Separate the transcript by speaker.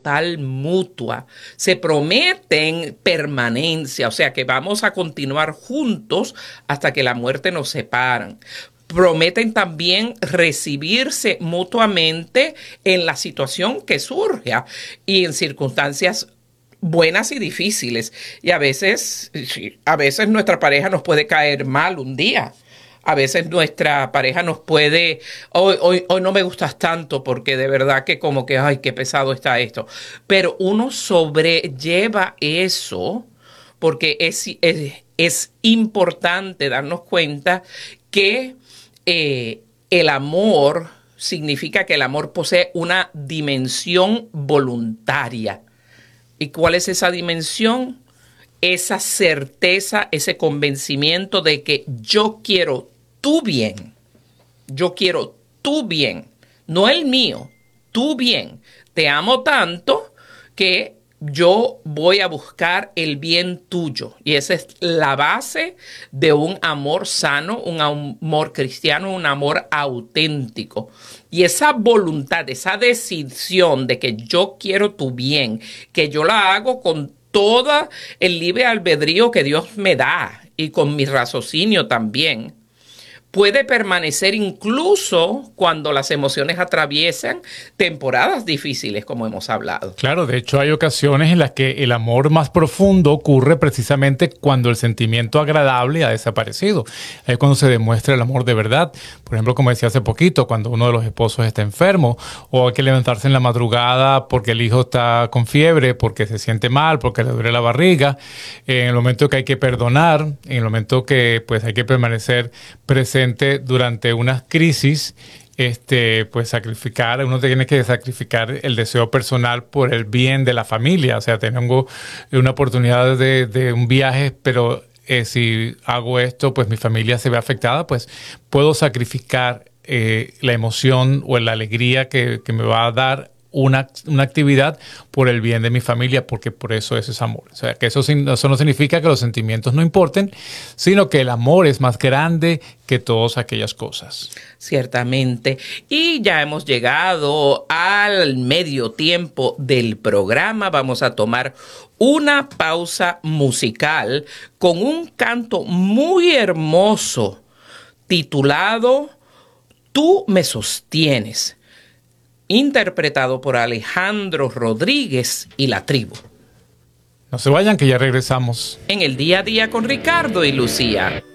Speaker 1: total mutua. Se prometen permanencia, o sea que vamos a continuar juntos hasta que la muerte nos separe. Prometen también recibirse mutuamente en la situación que surja y en circunstancias buenas y difíciles. Y a veces nuestra pareja nos puede caer mal un día. A veces nuestra pareja nos puede, hoy no me gustas tanto porque de verdad que como que, ay, qué pesado está esto. Pero uno sobrelleva eso porque es importante darnos cuenta que el amor significa que el amor posee una dimensión voluntaria. ¿Y cuál es esa dimensión? Esa certeza, ese convencimiento de que yo quiero tu bien. Yo quiero tu bien, no el mío, tu bien. Te amo tanto que yo voy a buscar el bien tuyo. Y esa es la base de un amor sano, un amor cristiano, un amor auténtico. Y esa voluntad, esa decisión de que yo quiero tu bien, que yo la hago con todo el libre albedrío que Dios me da y con mi raciocinio también, puede permanecer incluso cuando las emociones atraviesan temporadas difíciles, como hemos hablado.
Speaker 2: Claro, de hecho hay ocasiones en las que el amor más profundo ocurre precisamente cuando el sentimiento agradable ha desaparecido. Es cuando se demuestra el amor de verdad. Por ejemplo, como decía hace poquito, cuando uno de los esposos está enfermo o hay que levantarse en la madrugada porque el hijo está con fiebre, porque se siente mal, porque le duele la barriga, en el momento que hay que perdonar, en el momento que pues hay que permanecer presente durante unas crisis, pues sacrificar, uno tiene que sacrificar el deseo personal por el bien de la familia. O sea, tengo una oportunidad de un viaje, pero si hago esto, pues mi familia se ve afectada, pues puedo sacrificar la emoción o la alegría que me va a dar una actividad por el bien de mi familia, porque por eso es amor. O sea, que eso no significa que los sentimientos no importen, sino que el amor es más grande que todas aquellas cosas.
Speaker 1: Ciertamente. Y ya hemos llegado al medio tiempo del programa. Vamos a tomar una pausa musical con un canto muy hermoso titulado Tú me sostienes, interpretado por Alejandro Rodríguez y La Tribu.
Speaker 2: No se vayan, que ya regresamos.
Speaker 1: En el Día a Día con Ricardo y Lucía.